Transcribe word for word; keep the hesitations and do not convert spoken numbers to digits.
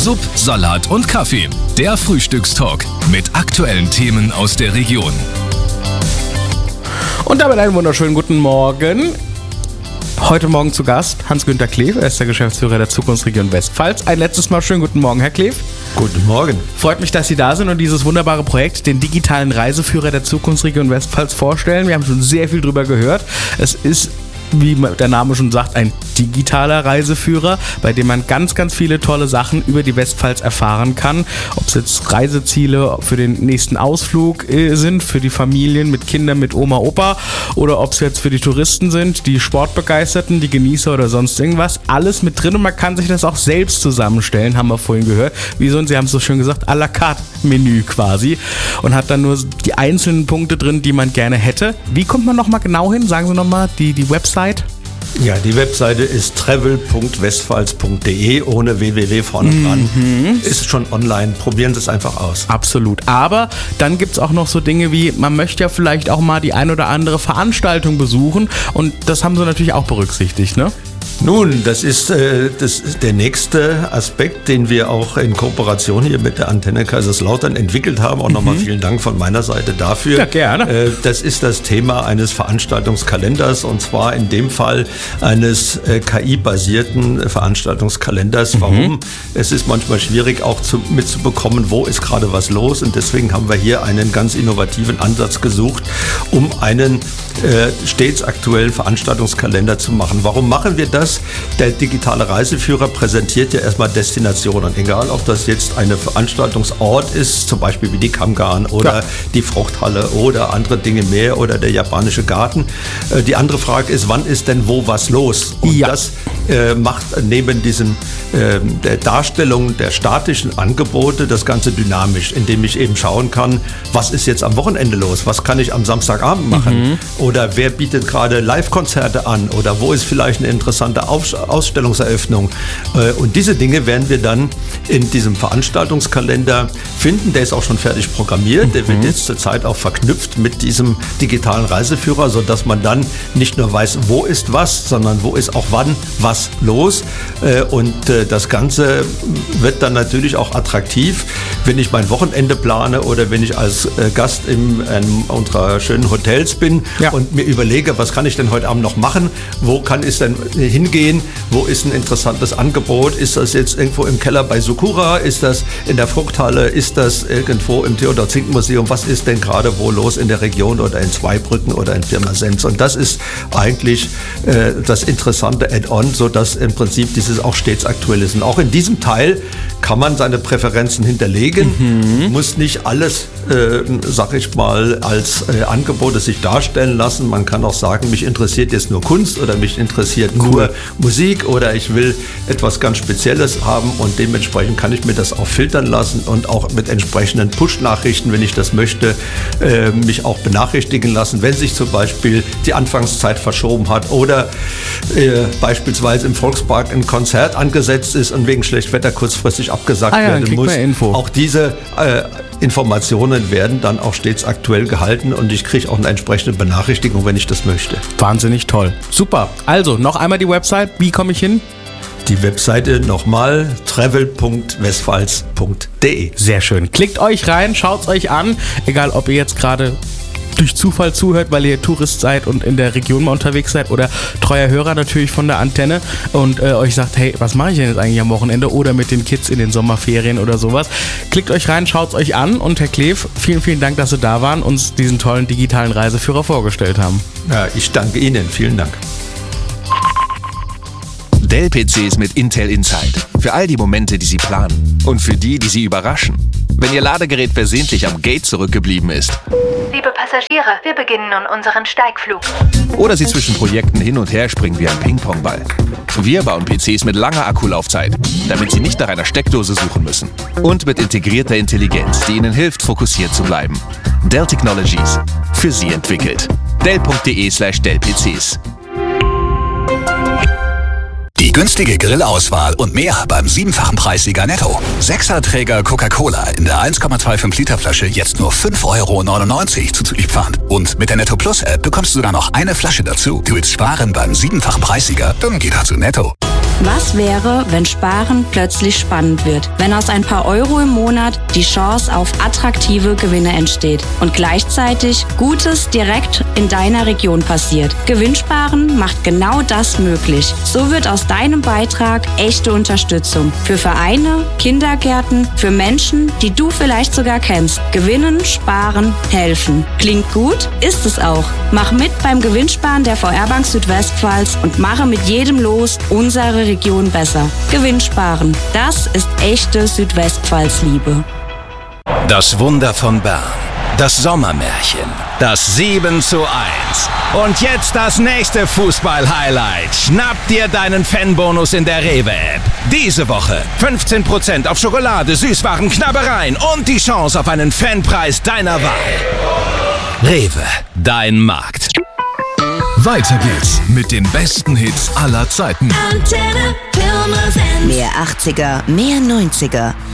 Sub, Salat und Kaffee. Der Frühstückstalk mit aktuellen Themen aus der Region. Und damit einen wunderschönen guten Morgen. Heute Morgen zu Gast Hans-Günther Kleef, er ist der Geschäftsführer der Zukunftsregion Westpfalz. Ein letztes Mal schönen guten Morgen, Herr Kleef. Guten Morgen. Freut mich, dass Sie da sind und dieses wunderbare Projekt, den digitalen Reiseführer der Zukunftsregion Westpfalz, vorstellen. Wir haben schon sehr viel drüber gehört. Es ist, wie der Name schon sagt, ein digitaler Reiseführer, bei dem man ganz, ganz viele tolle Sachen über die Westpfalz erfahren kann. Ob es jetzt Reiseziele für den nächsten Ausflug äh, sind, für die Familien mit Kindern, mit Oma, Opa, oder ob es jetzt für die Touristen sind, die Sportbegeisterten, die Genießer oder sonst irgendwas. Alles mit drin und man kann sich das auch selbst zusammenstellen, haben wir vorhin gehört. Wie so, und Sie haben es so schön gesagt, à la carte Menü quasi, und hat dann nur die einzelnen Punkte drin, die man gerne hätte. Wie kommt man nochmal genau hin? Sagen Sie nochmal die, die Website. Ja, die Webseite ist travel punkt westpfalz punkt de ohne www vorne dran. Mhm. Ist schon online. Probieren Sie es einfach aus. Absolut. Aber dann gibt es auch noch so Dinge wie, man möchte ja vielleicht auch mal die ein oder andere Veranstaltung besuchen, und das haben Sie natürlich auch berücksichtigt, ne? Nun, das ist, äh, das ist der nächste Aspekt, den wir auch in Kooperation hier mit der Antenne Kaiserslautern entwickelt haben. Auch mhm. nochmal vielen Dank von meiner Seite dafür. Ja, gerne. Äh, das ist das Thema eines Veranstaltungskalenders, und zwar in dem Fall eines äh, K I-basierten Veranstaltungskalenders. Mhm. Warum? Es ist manchmal schwierig auch zu, mitzubekommen, wo ist gerade was los, und deswegen haben wir hier einen ganz innovativen Ansatz gesucht, um einen äh, stets aktuellen Veranstaltungskalender zu machen. Warum machen wir das? Der digitale Reiseführer präsentiert ja erstmal Destinationen, egal ob das jetzt ein Veranstaltungsort ist, zum Beispiel wie die Kammgarn oder ja. die Fruchthalle oder andere Dinge mehr oder der japanische Garten. Die andere Frage ist, wann ist denn wo was los? Und ja. das äh, macht neben diesen äh, der Darstellung der statischen Angebote das Ganze dynamisch, indem ich eben schauen kann, was ist jetzt am Wochenende los? Was kann ich am Samstagabend machen? Mhm. Oder wer bietet gerade Live-Konzerte an? Oder wo ist vielleicht eine interessante Ausstellungseröffnung? Und diese Dinge werden wir dann in diesem Veranstaltungskalender finden. Der ist auch schon fertig programmiert. Der wird jetzt zurzeit auch verknüpft mit diesem digitalen Reiseführer, sodass man dann nicht nur weiß, wo ist was, sondern wo ist auch wann was los. Und das Ganze wird dann natürlich auch attraktiv, wenn ich mein Wochenende plane oder wenn ich als Gast in einem unserer schönen Hotels bin ja. und mir überlege, was kann ich denn heute Abend noch machen? Wo kann ich denn hingehen? Wo ist ein interessantes Angebot? Ist das jetzt irgendwo im Keller bei Sakura? Ist das in der Fruchthalle? Ist das irgendwo im Theodor-Zink-Museum? Was ist denn gerade wo los in der Region oder in Zweibrücken oder in Pirmasens? Und das ist eigentlich äh, das interessante Add-on, sodass im Prinzip dieses auch stets aktuell ist. Und auch in diesem Teil kann man seine Präferenzen hinterlegen, mhm. muss nicht alles, äh, sag ich mal, als äh, Angebote sich darstellen lassen. Man kann auch sagen, mich interessiert jetzt nur Kunst oder mich interessiert cool. nur Musik oder ich will etwas ganz Spezielles haben, und dementsprechend kann ich mir das auch filtern lassen und auch mit entsprechenden Push-Nachrichten, wenn ich das möchte, äh, mich auch benachrichtigen lassen, wenn sich zum Beispiel die Anfangszeit verschoben hat oder äh, beispielsweise im Volkspark ein Konzert angesetzt ist und wegen Schlechtwetter kurzfristig abgesagt ah ja, werden muss. Auch diese äh, Informationen werden dann auch stets aktuell gehalten, und ich kriege auch eine entsprechende Benachrichtigung, wenn ich das möchte. Wahnsinnig toll. Super. Also, noch einmal die Website. Wie komme ich hin? Die Webseite nochmal travel punkt westpfalz punkt de. Sehr schön. Klickt euch rein, schaut es euch an. Egal, ob ihr jetzt gerade durch Zufall zuhört, weil ihr Tourist seid und in der Region mal unterwegs seid, oder treuer Hörer natürlich von der Antenne und äh, euch sagt, hey, was mache ich denn jetzt eigentlich am Wochenende oder mit den Kids in den Sommerferien oder sowas. Klickt euch rein, schaut es euch an, und Herr Kleef, vielen, vielen Dank, dass Sie da waren und uns diesen tollen digitalen Reiseführer vorgestellt haben. Ja, ich danke Ihnen. Vielen Dank. Dell-P Cs mit Intel Inside. Für all die Momente, die Sie planen. Und für die, die Sie überraschen. Wenn Ihr Ladegerät versehentlich am Gate zurückgeblieben ist. Liebe Passagiere, wir beginnen nun unseren Steigflug. Oder Sie zwischen Projekten hin und her springen wie ein Ping-Pong-Ball. Wir bauen P Cs mit langer Akkulaufzeit, damit Sie nicht nach einer Steckdose suchen müssen. Und mit integrierter Intelligenz, die Ihnen hilft, fokussiert zu bleiben. Dell Technologies. Für Sie entwickelt. dell punkt de slash dell P Cs. Die günstige Grillauswahl und mehr beim siebenfachen Preissieger Netto. Sechserträger Coca-Cola in der eins Komma fünfundzwanzig Liter Flasche jetzt nur fünf Euro neunundneunzig zuzüglich Pfand. Und mit der Netto Plus App bekommst du sogar noch eine Flasche dazu. Du willst sparen beim siebenfachen Preissieger? Dann geh dazu Netto. Was wäre, wenn Sparen plötzlich spannend wird? Wenn aus ein paar Euro im Monat die Chance auf attraktive Gewinne entsteht und gleichzeitig Gutes direkt in deiner Region passiert. Gewinnsparen macht genau das möglich. So wird aus deinem Beitrag echte Unterstützung für Vereine, Kindergärten, für Menschen, die du vielleicht sogar kennst. Gewinnen, sparen, helfen. Klingt gut? Ist es auch. Mach mit beim Gewinnsparen der V R-Bank Südwestpfalz und mache mit jedem Los unsere Region besser. Gewinnsparen. Das ist echte Südwestpfalz-Liebe. Das Wunder von Bern. Das Sommermärchen. Das sieben zu eins. Und jetzt das nächste Fußball-Highlight. Schnapp dir deinen Fanbonus in der Rewe-App. Diese Woche fünfzehn Prozent auf Schokolade, Süßwaren, Knabbereien und die Chance auf einen Fanpreis deiner Wahl. Rewe, dein Markt. Weiter geht's mit den besten Hits aller Zeiten. Mehr achtziger, mehr neunziger.